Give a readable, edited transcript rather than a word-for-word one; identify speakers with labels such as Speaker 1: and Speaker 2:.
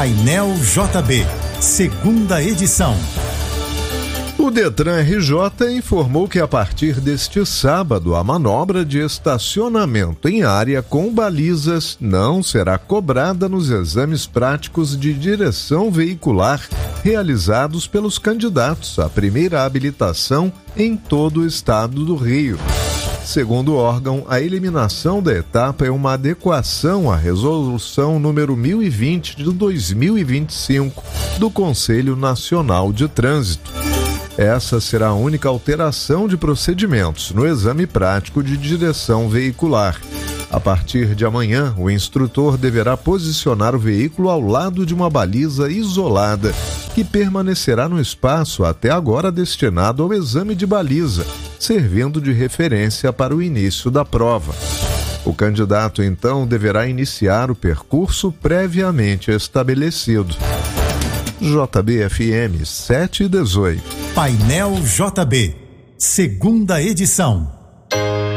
Speaker 1: Painel JB, segunda edição.
Speaker 2: O Detran RJ informou que a partir deste sábado, a manobra de estacionamento em área com balizas não será cobrada nos exames práticos de direção veicular realizados pelos candidatos à primeira habilitação em todo o estado do Rio. Segundo o órgão, a eliminação da etapa é uma adequação à resolução número 1020 de 2025 do Conselho Nacional de Trânsito. Essa será a única alteração de procedimentos no exame prático de direção veicular. A partir de amanhã, o instrutor deverá posicionar o veículo ao lado de uma baliza isolada, que permanecerá no espaço até agora destinado ao exame de baliza, servindo de referência para o início da prova. O candidato, então, deverá iniciar o percurso previamente estabelecido. JB-FM 718.
Speaker 1: Painel JB, segunda edição.